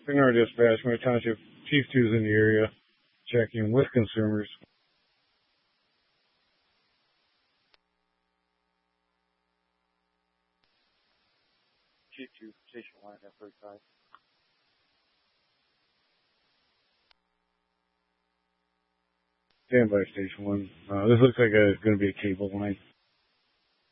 Senora Dispatch, my township chief 2's in the area, checking with consumers. Chief 2, Station 1, F35. Stand by, Station 1. This looks like it's going to be a cable line.